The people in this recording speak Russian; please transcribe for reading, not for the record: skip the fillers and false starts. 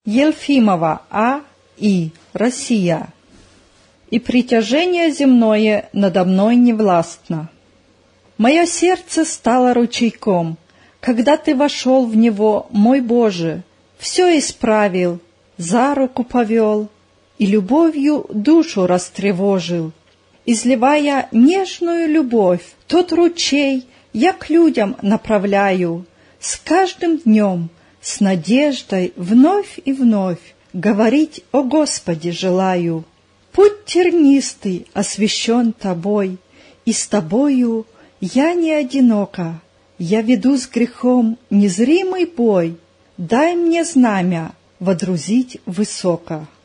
Елфимова А.И. Россия. И притяжение земное надо мной не властно. Мое сердце стало ручейком, когда ты вошел в него, мой Боже, все исправил, за руку повел и любовью душу растревожил. Изливая нежную любовь, тот ручей я к людям направляю. С каждым днем, с надеждой вновь и вновь говорить о Господе желаю. Путь тернистый освящен тобой, и с тобою я не одинока. Я веду с грехом незримый бой. Дай мне знамя водрузить высоко.